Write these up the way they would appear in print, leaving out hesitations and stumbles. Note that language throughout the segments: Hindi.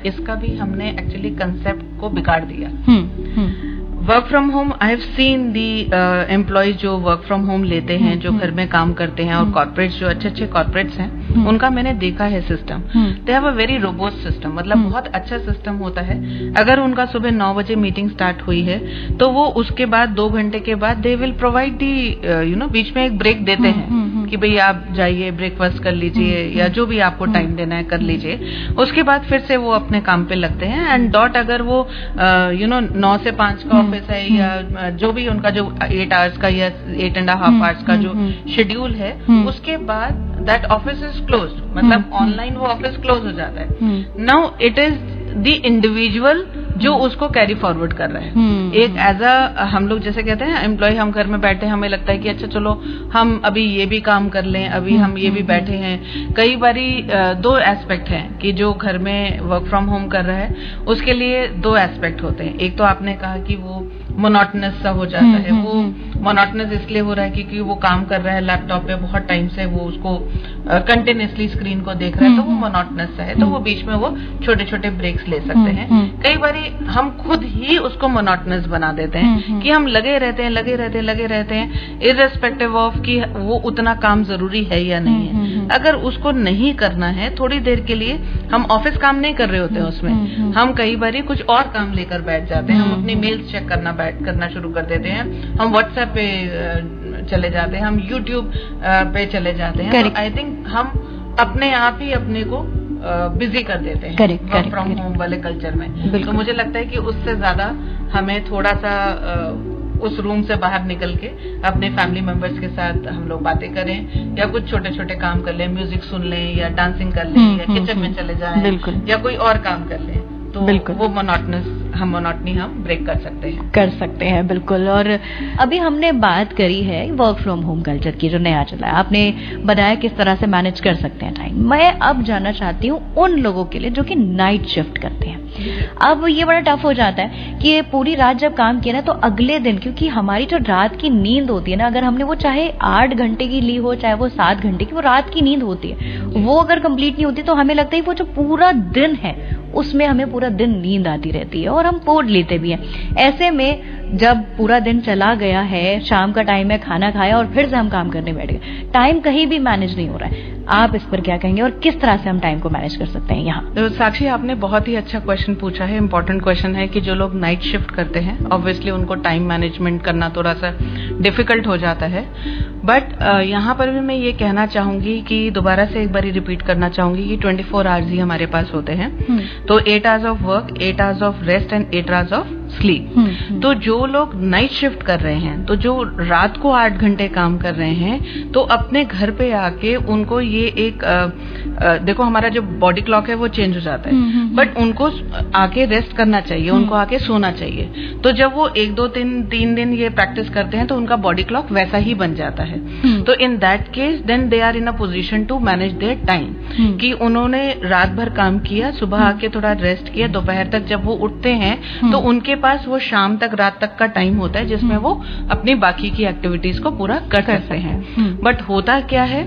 इसका भी हमने एक्चुअली कंसेप्ट को बिगाड़ दिया। Work from home, I have seen the employees जो वर्क फ्रॉम होम लेते हैं, जो घर में काम करते हैं, और कॉर्पोरेट्स जो अच्छे अच्छे कॉर्पोरेट्स हैं, उनका मैंने देखा है system. They have a very robust system, मतलब बहुत अच्छा सिस्टम होता है। अगर उनका सुबह 9 बजे मीटिंग स्टार्ट हुई है तो वो उसके बाद 2 घंटे के बाद दे विल प्रोवाइड दी बीच में एक ब्रेक देते हैं कि भाई आप जाइए ब्रेकफास्ट कर लीजिए या जो भी आपको टाइम देना है कर लीजिए। उसके बाद फिर से वो अपने काम पे लगते हैं एंड डॉट अगर वो 9 से 5 का ऑफिस है या जो भी उनका जो 8 आवर्स का या 8.5 आवर्स का जो शेड्यूल है, उसके बाद दैट ऑफिस इज क्लोज, मतलब ऑनलाइन वो ऑफिस क्लोज हो जाता है। Now it is the individual जो उसको कैरी फॉरवर्ड कर रहा है। एक एज अ हम लोग जैसे कहते हैं एम्प्लॉय, हम घर में बैठे हमें लगता है कि अच्छा चलो हम अभी ये भी काम कर लें, अभी हम ये भी बैठे हैं। कई बारी 2 एस्पेक्ट हैं कि जो घर में वर्क फ्रॉम होम कर रहा है उसके लिए 2 एस्पेक्ट होते हैं। एक तो आपने कहा कि वो मोनोटनस सा हो जाता है। वो मोनोटनस इसलिए हो रहा है क्योंकि वो काम कर रहा है लैपटॉप पे बहुत टाइम से, वो उसको कंटिन्यूअसली स्क्रीन को देख रहा है, तो वो मोनोटनस सा है, तो वो बीच में वो छोटे छोटे ब्रेक्स ले सकते हैं। कई बारी हम खुद ही उसको मोनोटनस बना देते हैं कि हम लगे रहते हैं इररेस्पेक्टिव ऑफ कि वो उतना काम जरूरी है या नहीं है। अगर उसको नहीं करना है, थोड़ी देर के लिए हम ऑफिस काम नहीं कर रहे होते हैं, उसमें हम कई बारी कुछ और काम लेकर बैठ जाते हैं। हम अपनी मेल्स चेक करना शुरू कर देते हैं, हम व्हाट्सएप पे चले जाते हैं, हम यूट्यूब पे चले जाते हैं। तो आई थिंक हम अपने आप ही अपने को बिजी कर देते हैं वर्क फ्रॉम होम वाले कल्चर में। तो मुझे लगता है कि उससे ज्यादा हमें थोड़ा सा उस रूम से बाहर निकल के अपने फैमिली मेंबर्स के साथ हम लोग बातें करें या कुछ छोटे छोटे काम कर लें, म्यूजिक सुन लें या डांसिंग कर लें या किचन में चले जाएं या कोई और काम कर लें, तो वो मोनोटनी हम ब्रेक कर सकते हैं। बिल्कुल। और अभी हमने बात करी है वर्क फ्रॉम होम कल्चर की जो नया चला है, आपने बताया किस तरह से मैनेज कर सकते हैं टाइम। मैं अब जानना चाहती हूँ उन लोगों के लिए जो कि नाइट शिफ्ट करते हैं। अब ये बड़ा टफ हो जाता है कि पूरी रात जब काम किया ना, तो अगले दिन, क्योंकि हमारी जो रात की नींद होती है ना, अगर हमने वो चाहे 8 घंटे की ली हो चाहे वो 7 घंटे की, वो रात की नींद होती है, वो अगर कंप्लीट नहीं होती तो हमें लगता है वो जो पूरा दिन है उसमें हमें पूरा दिन नींद आती रहती है और हम पोड लेते भी हैं। ऐसे में जब पूरा दिन चला गया है, शाम का टाइम है, खाना खाया और फिर से हम काम करने बैठ गए, टाइम कहीं भी मैनेज नहीं हो रहा है। आप इस पर क्या कहेंगे और किस तरह से हम टाइम को मैनेज कर सकते हैं यहाँ? तो साक्षी, आपने बहुत ही अच्छा क्वेश्चन पूछा है, इंपॉर्टेंट क्वेश्चन है कि जो लोग नाइट शिफ्ट करते हैं ऑब्वियसली उनको टाइम मैनेजमेंट करना थोड़ा सा डिफिकल्ट हो जाता है। बट यहाँ पर भी मैं ये कहना चाहूंगी कि दोबारा से एक बार रिपीट करना चाहूंगी कि 24 आवर्स ही हमारे पास होते हैं। तो 8 hours of work, 8 hours of rest and 8 hours of sleep. तो जो लोग नाइट शिफ्ट कर रहे हैं, तो जो रात को 8 घंटे काम कर रहे हैं, तो अपने घर पे आके उनको ये एक देखो हमारा जो बॉडी क्लॉक है वो चेंज हो जाता है, बट उनको आके रेस्ट करना चाहिए, उनको आके सोना चाहिए। तो जब वो 1 2 3 दिन ये प्रैक्टिस करते हैं तो उनका बॉडी क्लॉक वैसा ही बन जाता है। तो in that case then they are in a position to manage their time कि उन्होंने रात भर काम किया, सुबह आके थोड़ा रेस्ट किया, दोपहर तक जब वो उठते हैं तो उनके पास वो शाम तक रात तक का टाइम होता है जिसमें वो अपनी बाकी की एक्टिविटीज को पूरा कर सकते हैं। बट होता क्या है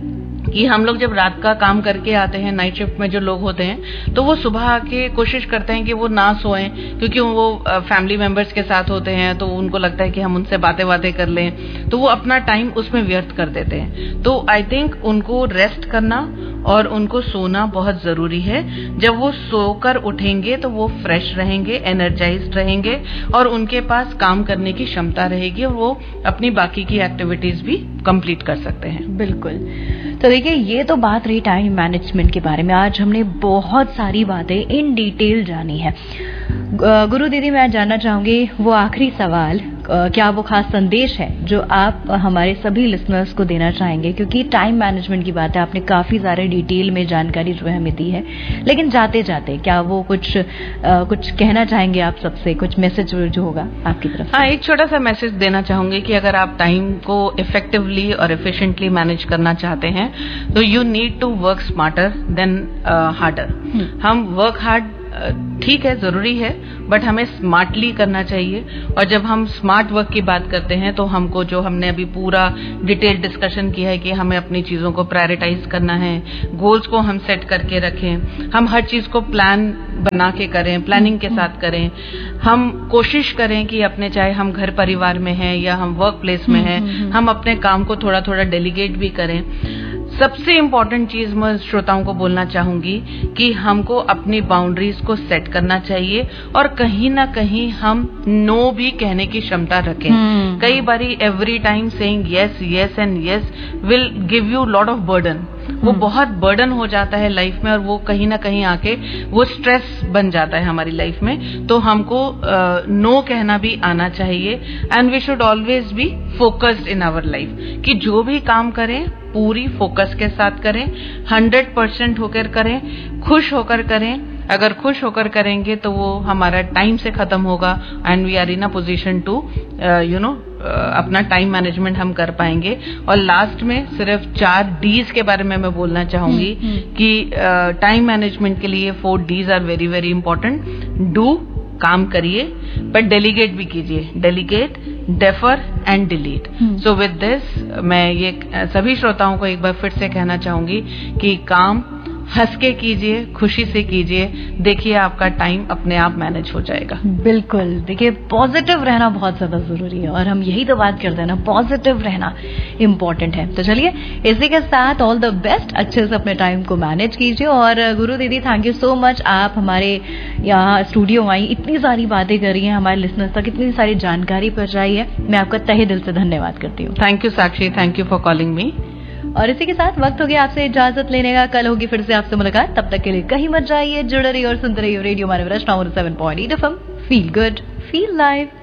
कि हम लोग जब रात का काम करके आते हैं, नाइट शिफ्ट में जो लोग होते हैं, तो वो सुबह आके कोशिश करते हैं कि वो ना सोएं, क्योंकि वो फैमिली मेंबर्स के साथ होते हैं, तो उनको लगता है कि हम उनसे बातें कर लें, तो वो अपना टाइम उसमें व्यर्थ कर देते हैं। तो आई थिंक उनको रेस्ट करना और उनको सोना बहुत जरूरी है। जब वो सोकर उठेंगे तो वो फ्रेश रहेंगे, एनर्जाइज्ड रहेंगे और उनके पास काम करने की क्षमता रहेगी और वो अपनी बाकी की एक्टिविटीज भी कंप्लीट कर सकते हैं। बिल्कुल। तो देखिए, ये तो बात रही टाइम मैनेजमेंट के बारे में। आज हमने बहुत सारी बातें इन डिटेल जानी है। गुरु दीदी, मैं जानना चाहूंगी वो आखिरी सवाल, क्या वो खास संदेश है जो आप हमारे सभी लिसनर्स को देना चाहेंगे? क्योंकि टाइम मैनेजमेंट की बात है, आपने काफी सारे डिटेल में जानकारी जो है हमें दी है, लेकिन जाते जाते क्या वो कुछ कहना चाहेंगे आप सबसे, कुछ मैसेज जो होगा आपकी तरफ से? हाँ, एक छोटा सा मैसेज देना चाहूंगी कि अगर आप टाइम को इफेक्टिवली और एफिशिएंटली मैनेज करना चाहते हैं तो you need to work smarter than harder. हम वर्क हार्ड ठीक है, जरूरी है, बट हमें स्मार्टली करना चाहिए। और जब हम स्मार्ट वर्क की बात करते हैं तो हमको, जो हमने अभी पूरा डिटेल डिस्कशन किया है कि हमें अपनी चीजों को प्रायोरिटाइज करना है, गोल्स को हम सेट करके रखें, हम हर चीज को प्लान बना के करें, प्लानिंग के साथ करें, हम कोशिश करें कि अपने, चाहे हम घर परिवार में हैं या हम वर्क प्लेस में हैं, हम अपने काम को थोड़ा थोड़ा डेलीगेट भी करें। सबसे इम्पोर्टेंट चीज मैं श्रोताओं को बोलना चाहूंगी कि हमको अपनी बाउंड्रीज को सेट करना चाहिए और कहीं ना कहीं हम नो भी कहने की क्षमता रखें। कई बारी every time saying yes yes and yes will give you lot of burden. वो बहुत बर्डन हो जाता है लाइफ में और वो कहीं ना कहीं आके वो स्ट्रेस बन जाता है हमारी लाइफ में। तो हमको नो कहना भी आना चाहिए and we should always be focused in our life, कि जो भी काम करें पूरी फोकस के साथ करें, 100% होकर करें, खुश होकर करें। अगर खुश होकर करेंगे तो वो हमारा टाइम से खत्म होगा and we are in a position to अपना टाइम मैनेजमेंट हम कर पाएंगे। और लास्ट में सिर्फ 4 Ds के बारे में मैं बोलना चाहूंगी कि टाइम मैनेजमेंट के लिए 4 Ds are very very important. Do, काम करिए, पर डेलीगेट भी कीजिए। Delegate, defer and delete. So with this मैं ये सभी श्रोताओं को एक बार फिर से कहना चाहूंगी कि काम हंस के कीजिए, खुशी से कीजिए, देखिए आपका टाइम अपने आप मैनेज हो जाएगा। बिल्कुल, देखिए पॉजिटिव रहना बहुत ज्यादा जरूरी है और हम यही तो बात करते हैं ना, पॉजिटिव रहना इम्पोर्टेंट है। तो चलिए इसी के साथ ऑल द बेस्ट, अच्छे से अपने टाइम को मैनेज कीजिए। और गुरु दीदी, थैंक यू सो मच, आप हमारे यहाँ स्टूडियो आई, इतनी सारी बातें करी हैं, हमारे लिसनर्स तक इतनी सारी जानकारी पहुंचाई है। मैं आपका तहे दिल से धन्यवाद करती हूँ। Thank you Sakshi, thank you for calling me. और इसी के साथ वक्त हो गया आपसे इजाजत लेने का। कल होगी फिर से आपसे मुलाकात, तब तक के लिए कहीं मत जाइए, जुड़े रहिए और सुनते रहिए रेडियो मानव 7.8 FM। Feel good, feel live.